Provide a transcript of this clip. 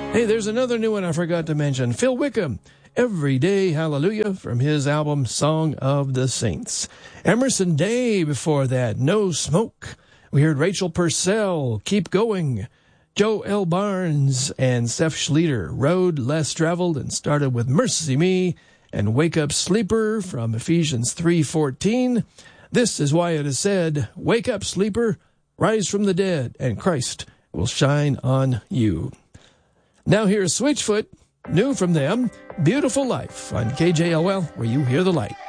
Hey, there's another new one I forgot to mention. Phil Wickham, Every Day Hallelujah, from his album Song of the Saints. Emerson Day before that, No Smoke. We heard Rachel Purcell, Keep Going. Joe L. Barnes and Steph Schleter, Road Less Traveled, and started with Mercy Me and Wake Up Sleeper from Ephesians 3:14. This is why it is said, Wake up, sleeper, rise from the dead, and Christ will shine on you. Now here's Switchfoot, new from them, Beautiful Life on KJLL, where you hear the light.